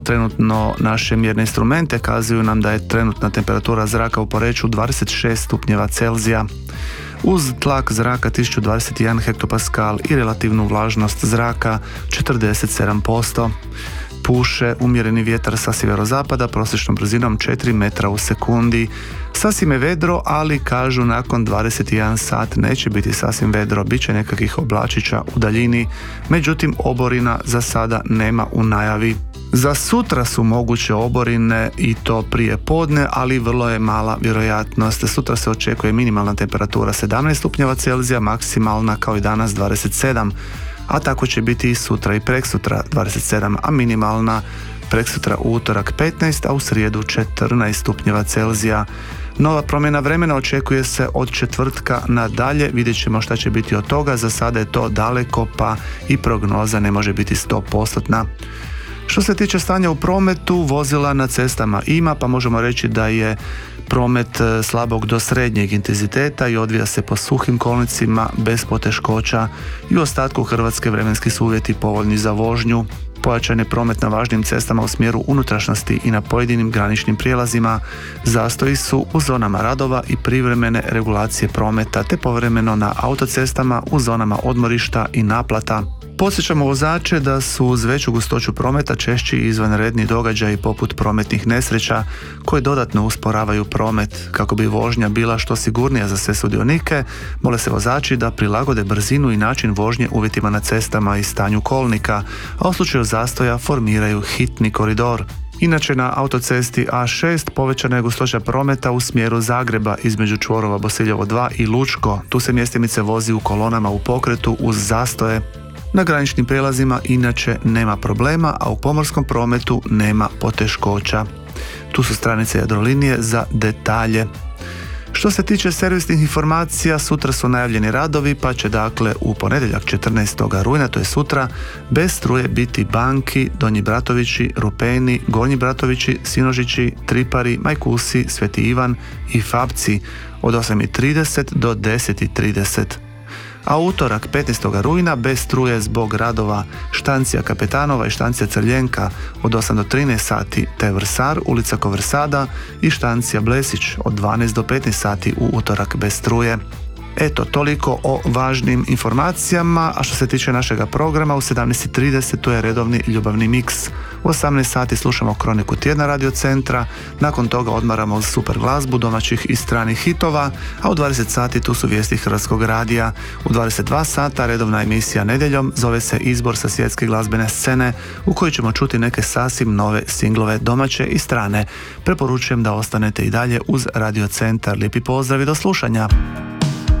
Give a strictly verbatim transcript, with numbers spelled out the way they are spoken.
Trenutno naše mjerne instrumente kazuju nam da je trenutna temperatura zraka u Poreču dvadeset šest stupnjeva Celzija. Uz tlak zraka tisuću dvadeset jedan hektopaskal i relativnu vlažnost zraka četrdeset sedam posto. Puše umjereni vjetar sa sjeverozapada prosječnom brzinom četiri metra u sekundi. Sasvim je vedro, ali kažu nakon dvadeset jedan sat neće biti sasvim vedro, bit će nekakvih oblačića u daljini, međutim oborina za sada nema u najavi. Za sutra su moguće oborine i to prije podne, ali vrlo je mala vjerojatnost. Sutra se očekuje minimalna temperatura sedamnaest stupnjeva Celzija, maksimalna kao i danas dvadeset sedam, a tako će biti i sutra i preksutra dvadeset sedam, a minimalna preksutra u utorak petnaest, a u srijedu četrnaest stupnjeva Celzija. Nova promjena vremena očekuje se od četvrtka nadalje, vidjet ćemo šta će biti od toga, za sada je to daleko pa i prognoza ne može biti sto posto. Što se tiče stanja u prometu, vozila na cestama ima, pa možemo reći da je promet slabog do srednjeg intenziteta i odvija se po suhim kolnicima bez poteškoća i u ostatku Hrvatske vremenski su uvjeti povoljni za vožnju. Pojačan je promet na važnim cestama u smjeru unutrašnjosti i na pojedinim graničnim prijelazima. Zastoji su u zonama radova i privremene regulacije prometa, te povremeno na autocestama u zonama odmorišta i naplata. Podsjećamo vozače da su uz veću gustoću prometa češći izvanredni događaji poput prometnih nesreća koje dodatno usporavaju promet. Kako bi vožnja bila što sigurnija za sve sudionike, mole se vozači da prilagode brzinu i način vožnje uvjetima na cestama i stanju kolnika, a u slučaju zastoja formiraju hitni koridor. Inače, na autocesti A šest povećana je gustoća prometa u smjeru Zagreba između čvorova Bosiljevo dva i Lučko. Tu se mjestimice vozi u kolonama u pokretu uz zastoje. Na graničnim prijelazima inače nema problema, a u pomorskom prometu nema poteškoća. Tu su stranice Jadrolinije za detalje. Što se tiče servisnih informacija, sutra su najavljeni radovi, pa će dakle u ponedjeljak četrnaestog rujna, to je sutra, bez struje biti Banki, Donji Bratovići, Rupeni, Gornji Bratovići, Sinožići, Tripari, Majkusi, Sveti Ivan i Fapci od osam i trideset do deset i trideset. A utorak petnaestog rujna bez struje zbog radova štancija Kapetanova i štancija Crljenka od osam do trinaest sati, te Vrsar, ulica Kovrsada i štancija Blesić od dvanaest do petnaest sati u utorak bez struje. Eto, toliko o važnim informacijama, a što se tiče našega programa, u sedamnaest i trideset tu je redovni ljubavni miks. U osamnaest sati slušamo kroniku tjedna Radio Centra, nakon toga odmaramo uz super glazbu domaćih i stranih hitova, a u dvadeset sati tu su vijesti Hrvatskog radija. U dvadeset dva sata redovna emisija Nedjeljom zove se Izbor sa svjetske glazbene scene, u kojoj ćemo čuti neke sasvim nove singlove domaće i strane. Preporučujem da ostanete i dalje uz Radio Centar. Lijepi pozdrav i do slušanja!